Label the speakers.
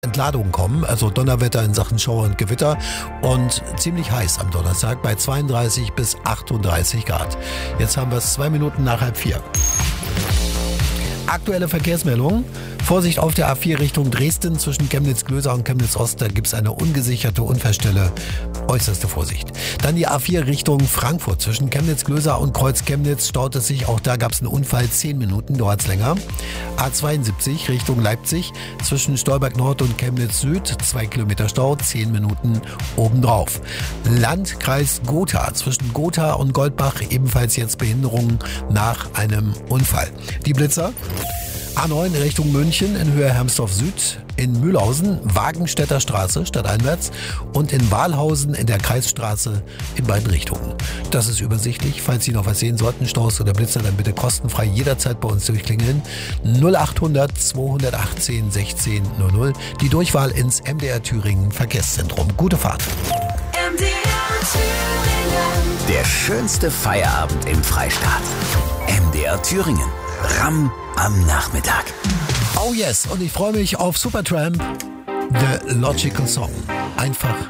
Speaker 1: Entladungen kommen, also Donnerwetter in Sachen Schauer und Gewitter und ziemlich heiß am Donnerstag bei 32 bis 38 Grad. Jetzt haben wir es 2 Minuten nach 3:30. Aktuelle Verkehrsmeldung. Vorsicht auf der A4 Richtung Dresden zwischen Chemnitz-Glöser und Chemnitz-Ost. Da gibt es eine ungesicherte Unfallstelle. Äußerste Vorsicht. Dann die A4 Richtung Frankfurt zwischen Chemnitz-Glöser und Kreuz-Chemnitz staut es sich. Auch da gab es einen Unfall. 10 Minuten dauert es länger. A72 Richtung Leipzig zwischen Stolberg Nord und Chemnitz Süd. 2 Kilometer Stau, 10 Minuten obendrauf. Landkreis Gotha zwischen Gotha und Goldbach ebenfalls jetzt Behinderungen nach einem Unfall. Die Blitzer. A9 Richtung München in Höhe Hermsdorf Süd, in Mühlhausen, Wagenstädter Straße stadteinwärts und in Wahlhausen in der Kreisstraße in beiden Richtungen. Das ist übersichtlich. Falls Sie noch was sehen sollten, Staus oder Blitzer, dann bitte kostenfrei jederzeit bei uns durchklingeln. 0800 218 16 00, die Durchwahl ins MDR Thüringen Verkehrszentrum. Gute Fahrt.
Speaker 2: MDR Thüringen.
Speaker 3: Der schönste Feierabend im Freistaat. MDR Thüringen. Ram am Nachmittag.
Speaker 1: Oh yes, und ich freue mich auf Supertramp, The Logical Song. Einfach